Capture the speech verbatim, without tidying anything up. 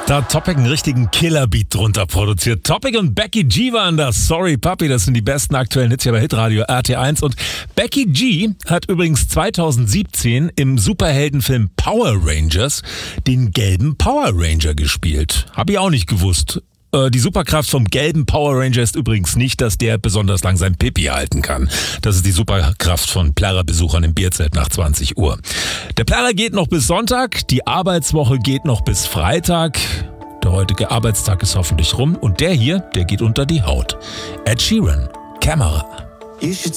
Da hat Topic einen richtigen Killerbeat drunter produziert. Topic und Becky G waren das. Sorry Papi, das sind die besten aktuellen Hits hier bei Hitradio R T eins. Und Becky G hat übrigens zweitausendsiebzehn im Superheldenfilm Power Rangers den gelben Power Ranger gespielt. Hab ich auch nicht gewusst. Die Superkraft vom gelben Power Ranger ist übrigens nicht, dass der besonders lang sein Pipi halten kann. Das ist die Superkraft von Plärrer-Besuchern im Bierzelt nach zwanzig Uhr. Der Plärrer geht noch bis Sonntag, die Arbeitswoche geht noch bis Freitag. Der heutige Arbeitstag ist hoffentlich rum und der hier, der geht unter die Haut. Ed Sheeran, Camera.